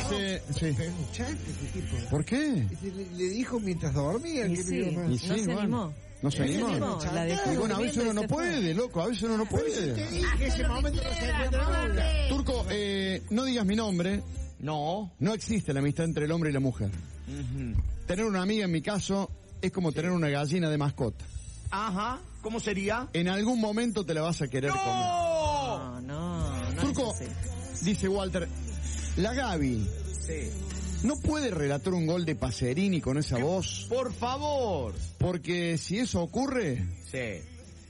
Dice, sí. Muchacho, ese tipo. ¿Por qué? Le dijo mientras dormía Y que sí, no iba más. no Y sí, se bueno. animó. ¿No se animó? La dejó Y bueno, a veces uno no durmiendo y se puede, loco, a veces uno no Te puede. dije, ese momento no se encuentra nunca. Turco, no digas mi nombre. No. No existe la amistad entre el hombre y la mujer. Tener una amiga, en mi caso, es como tener una gallina de mascota. Ajá. ¿Cómo sería? En algún momento te la vas a querer comer. ¡No! No Turco, es así. dice Walter, la Gaby Sí. no puede relatar un gol de Pacerini con esa voz, Por favor. porque si eso ocurre, Sí.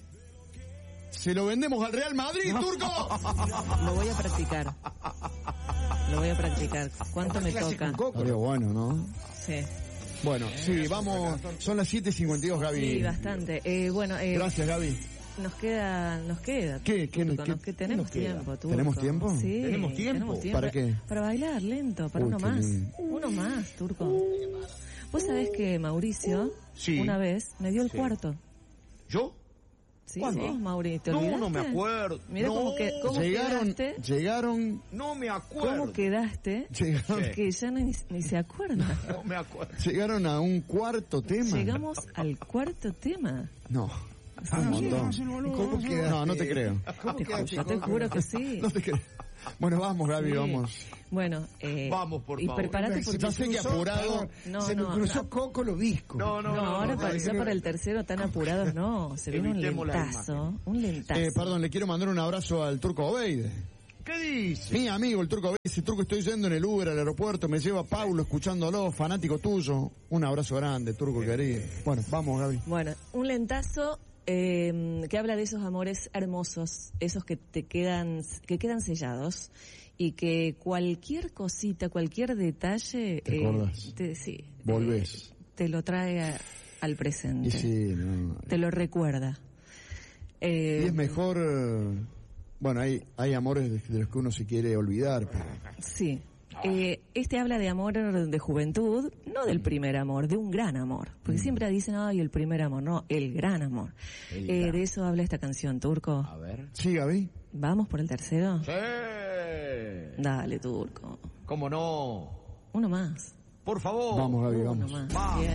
se lo vendemos al Real Madrid, Turco. Lo voy a practicar. Lo voy a practicar. ¿Cuánto me toca? Estaría bueno, ¿no? Sí. Bueno, sí, vamos, son las 7:52, Gaby. Sí, bastante. Bueno, Gracias, Gaby. nos queda. ¿Qué? Turco, ¿Qué tenemos nos queda? tiempo, Turco. ¿Tenemos tiempo? Sí. ¿Tenemos tiempo? ¿Para qué? Para bailar lento, para Uy, uno qué más. lindo. Uno más, Turco. Vos sabés que Mauricio, Sí. una vez, me dio el cuarto. ¿Yo? Sí, ¿Cuándo? sí, Mauri, ¿te No, olvidaste? no me acuerdo. Mira No. cómo Llegaron, No me acuerdo. ¿Cómo quedaste? llegaron, Sí. Que ya ni se acuerda. No me acuerdo. llegaron a un cuarto tema. Llegamos al cuarto tema. No, un montón. ¿Cómo quedaste? No, no te creo. ¿Cómo quedaste? Yo te juro que sí. No te creo. Bueno, vamos, Gaby, Sí. vamos. Bueno, Vamos, por y favor. prepárate porque... Ya sé que apurado. Se me cruzó Coco Lobisco. No, ahora ya para el tercero tan apurados no, se viene un Evitemos la lentazo, un lentazo. Perdón, le quiero mandar un abrazo al Turco Obeide. ¿Qué dice? Mi amigo, el Turco Obeide. Dice, Turco, estoy yendo en el Uber al aeropuerto, me lleva Paulo escuchándolo, fanático tuyo. Un abrazo grande, Turco querido. Bueno, vamos, Gaby. Bueno, un lentazo que habla de esos amores hermosos, esos que quedan sellados y que cualquier cosita, cualquier detalle, ¿Te acordás? sí, Volvés. te lo trae al presente, Y sí, no. te lo recuerda. Y es mejor, bueno, hay amores de los que uno se quiere olvidar. Pero... Sí. Este habla de amor de juventud, no del primer amor, de un gran amor. Porque siempre dicen, ay, el primer amor. No, el gran amor. De eso habla esta canción, Turco. A ver. Sí, Gaby. ¿Vamos por el tercero? Sí. Dale, Turco. ¿Cómo no? Uno más. Por favor. Vamos, Gaby, Uno vamos. más. Vamos. Bien.